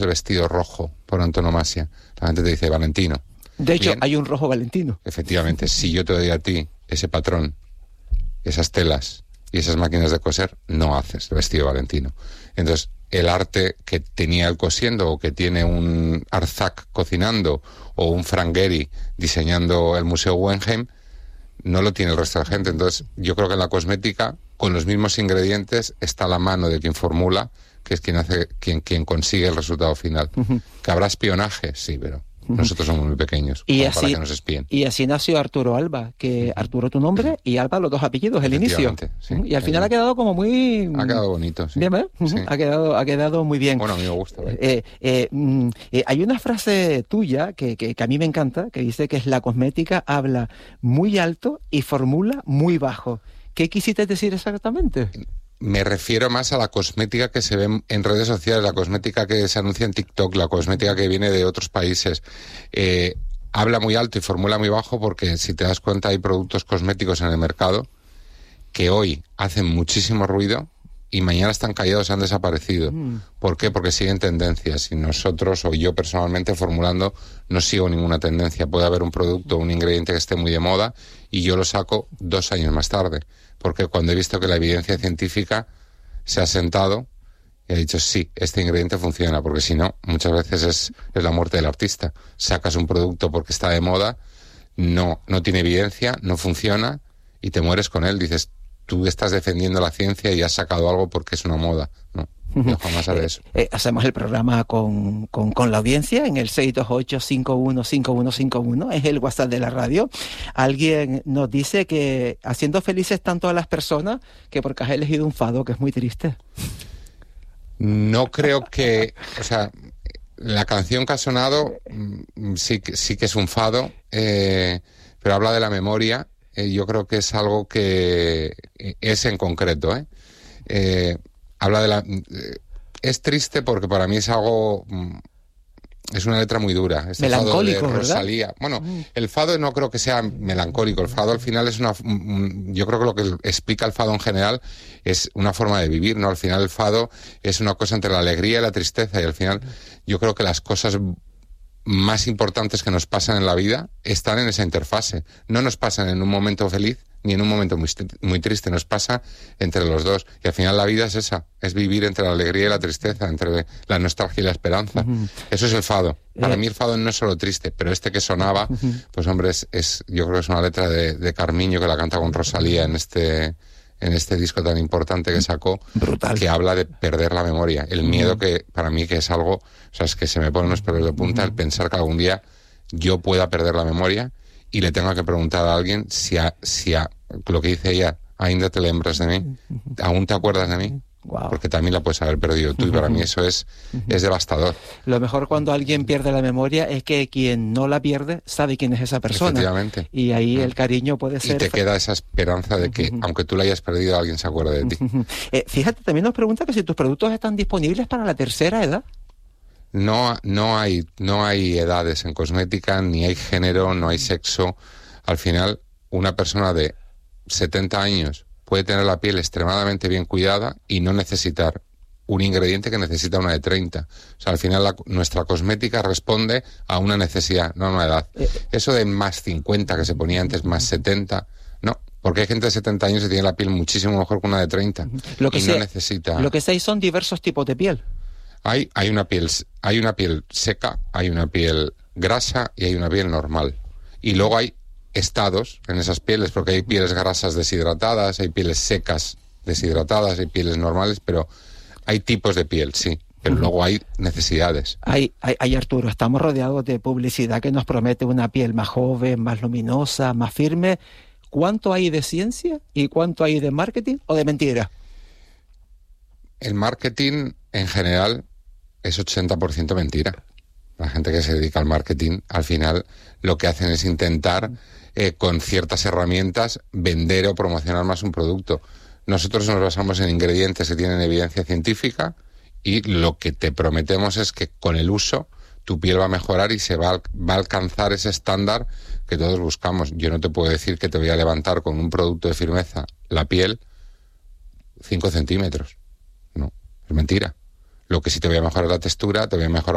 el vestido rojo por antonomasia. La gente te dice Valentino. De hecho, Bien, hay un rojo Valentino. efectivamente, si yo te doy a ti ese patrón, esas telas y esas máquinas de coser, no haces el vestido Valentino. Entonces, el arte que tenía el cosiendo, o que tiene un Arzac cocinando, o un Frank Gehry diseñando el Museo Guggenheim, no lo tiene el resto de la gente. Entonces, yo creo que en la cosmética, con los mismos ingredientes, está la mano de quien formula, que es quien consigue el resultado final. ¿Que habrá espionaje? Sí, pero nosotros somos muy pequeños para que nos espíen. Y así nació Arturo Alba, que Arturo tu nombre y Alba los dos apellidos, el inicio. Sí, Y al final ha quedado como muy... Ha quedado bonito, sí. Bien, ¿eh? Sí. Ha quedado muy bien. Bueno, a mí me gusta. Hay una frase tuya que a mí me encanta, que dice que es: la cosmética habla muy alto y formula muy bajo. ¿Qué quisiste decir exactamente? Me refiero más a la cosmética que se ve en redes sociales, la cosmética que se anuncia en TikTok, la cosmética que viene de otros países. Habla muy alto y formula muy bajo porque, si te das cuenta, hay productos cosméticos en el mercado que hoy hacen muchísimo ruido y mañana están callados, han desaparecido. ¿Por qué? Porque siguen tendencias, y nosotros, o yo personalmente formulando, no sigo ninguna tendencia. Puede haber un producto, un ingrediente que esté muy de moda y yo lo saco 2 años más tarde, porque cuando he visto que la evidencia científica se ha sentado y ha dicho sí, este ingrediente funciona, porque si no, muchas veces es la muerte del artista. Sacas un producto porque está de moda, no tiene evidencia, no funciona y te mueres con él. Dices, tú estás defendiendo la ciencia y has sacado algo porque es una moda. No, yo jamás haré eso. Hacemos el programa con la audiencia en el 628-515151, es el WhatsApp de la radio. Alguien nos dice que haciendo felices tanto a las personas que porque has elegido un fado, que es muy triste. No creo que... O sea, la canción que ha sonado sí que es un fado, pero habla de la memoria. Yo creo que es algo que es en concreto, habla de la... es triste porque para mí es algo... Es una letra muy dura. Este melancólico, fado de ¿verdad? Rosalía. Bueno, el fado no creo que sea melancólico. El fado al final es una... Yo creo que lo que explica el fado en general es una forma de vivir, ¿no? Al final el fado es una cosa entre la alegría y la tristeza, y al final yo creo que las cosas más importantes que nos pasan en la vida están en esa interfase. No nos pasan en un momento feliz ni en un momento muy triste, nos pasa entre los dos. Y al final la vida es esa, es vivir entre la alegría y la tristeza, entre la nostalgia y la esperanza. Eso es el fado. Para mí el fado no es solo triste, pero este que sonaba, pues hombre, yo creo que es una letra de Carmiño, que la canta con Rosalía en este disco tan importante que sacó. Brutal. Que habla de perder la memoria, el miedo, que para mí que es algo, o sea, es que se me ponen los pelos de punta el pensar que algún día yo pueda perder la memoria y le tenga que preguntar a alguien si lo que dice ella, ¿ainda te lembras de mí? ¿Aún te acuerdas de mí? Wow. Porque también la puedes haber perdido tú, y para mí eso es devastador. Lo mejor cuando alguien pierde la memoria es que quien no la pierde sabe quién es esa persona. Efectivamente. Y ahí el cariño puede ser... Y te queda esa esperanza de que, aunque tú la hayas perdido, alguien se acuerda de ti. Fíjate, también nos pregunta que si tus productos están disponibles para la tercera edad. No hay edades en cosmética, ni hay género, no hay sexo. Al final, una persona de 70 años puede tener la piel extremadamente bien cuidada y no necesitar un ingrediente que necesita una de 30. O sea, al final nuestra cosmética responde a una necesidad, no a una edad. Eso de más 50 que se ponía antes, más 70, no. Porque hay gente de 70 años que tiene la piel muchísimo mejor que una de 30. No necesita... Lo que sé son diversos tipos de piel. Hay una piel seca, hay una piel grasa y hay una piel normal. Y luego hay estados en esas pieles, porque hay pieles grasas deshidratadas, hay pieles secas deshidratadas, hay pieles normales, pero hay tipos de piel, sí. Pero luego hay necesidades. Hay Arturo, estamos rodeados de publicidad que nos promete una piel más joven, más luminosa, más firme. ¿Cuánto hay de ciencia y cuánto hay de marketing o de mentira? El marketing, en general, es 80% mentira. La gente que se dedica al marketing, al final, lo que hacen es intentar, con ciertas herramientas, vender o promocionar más un producto. Nosotros nos basamos en ingredientes que tienen evidencia científica, y lo que te prometemos es que con el uso tu piel va a mejorar y se va a alcanzar ese estándar que todos buscamos. Yo no te puedo decir que te voy a levantar con un producto de firmeza la piel 5 centímetros. No, es mentira. Lo que sí te voy a mejorar la textura, te voy a mejorar